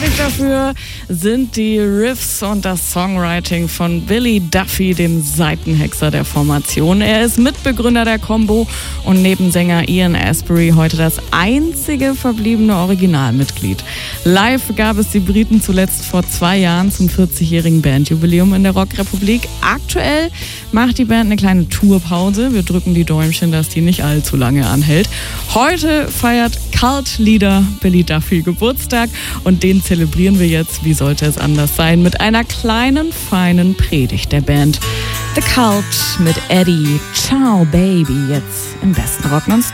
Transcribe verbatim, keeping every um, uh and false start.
Verantwortlich dafür sind die Riffs und das Songwriting von Billy Duffy, dem Seitenhexer der Formation. Er ist Mitbegründer der Combo und neben Sänger Ian Astbury heute das einzige verbliebene Originalmitglied. Live gab es die Briten zuletzt vor zwei Jahren zum vierzigjährigen Bandjubiläum in der Rockrepublik. Aktuell macht die Band eine kleine Tourpause. Wir drücken die Däumchen, dass die nicht allzu lange anhält. Heute feiert Cult-Leader Billy Duffy Geburtstag und den zelebrieren wir jetzt, wie sollte es anders sein, mit einer kleinen, feinen Predigt der Band. The Cult mit Eddie. Ciao, Baby, jetzt im besten Rock nonstop.